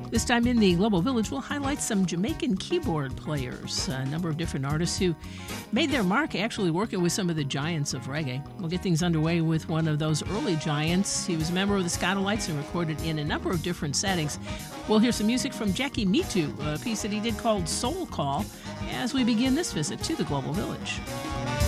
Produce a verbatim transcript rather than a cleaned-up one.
This time in the Global Village, we'll highlight some Jamaican keyboard players, a number of different artists who made their mark actually working with some of the giants of reggae. We'll get things underway with one of those early giants. He was a member of the Skatalites and recorded in a number of different settings. We'll hear some music from Jackie Mittoo, a piece that he did called Soul Call, as we begin this visit to the Global Village.